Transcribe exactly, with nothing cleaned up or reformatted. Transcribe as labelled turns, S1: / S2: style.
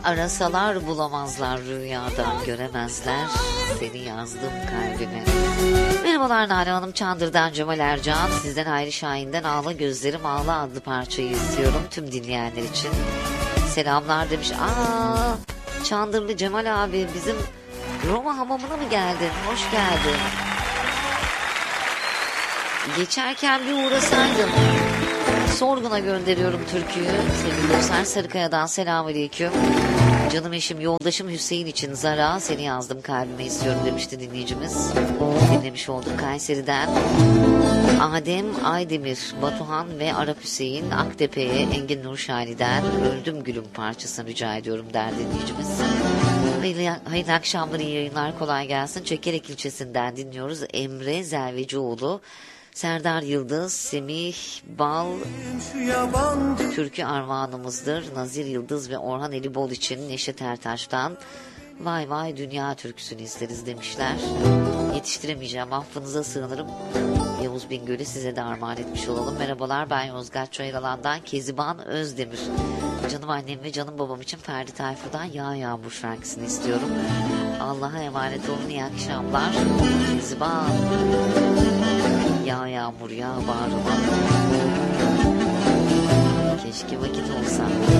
S1: arasalar bulamazlar, rüyadan göremezler. Seni yazdım kalbime. Merhabalar Nare Hanım, Çandır'dan Cemal Ercan. Sizden Hayri Şahin'den Ağla Gözlerim Ağla adlı parçayı istiyorum tüm dinleyenler için. Selamlar demiş. Aa, Çandırlı Cemal abi, bizim Roma hamamına mı geldin? Hoş geldin. Geçerken bir uğrasaydın. Sorgun'a gönderiyorum türküyü. Sevgili dostlar, Sarıkaya'dan selamünaleyküm. Canım eşim, yoldaşım Hüseyin için Zara, seni yazdım kalbime istiyorum demişti dinleyicimiz. Dinlemiş olduk Kayseri'den. Adem Aydemir, Batuhan ve Arap Hüseyin Aktepe'ye Engin Nurşali'den Öldüm Gülüm parçasını rica ediyorum der dinleyicimiz. Hayırlı, hayırlı akşamlar, iyi yayınlar, kolay gelsin. Çekerek ilçesinden dinliyoruz. Emre Zelvecioğlu, Serdar Yıldız, Semih Bal türkü armağanımızdır. Nazir Yıldız ve Orhan Elibol için Neşet Ertaş'tan Vay Vay Dünya türküsünü isteriz demişler. Yetiştiremeyeceğim, affınıza sığınırım. Yavuz Bingöl'ü size de armağan etmiş olalım. Merhabalar, ben Yozgat Çayıralan'dan Keziban Özdemir. Canım annem ve canım babam için Ferdi Tayfur'dan Yağ Yağmur şarkısını istiyorum. Allah'a emanet olun, iyi akşamlar. Keziban. Yağ yağmur yağ bağrıma. Keşke vakit olsa.